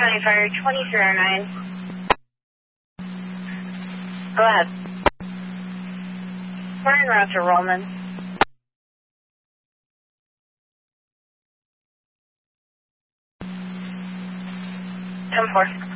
County Fire 2309. Go ahead. We're en route to Rollman. 10-4.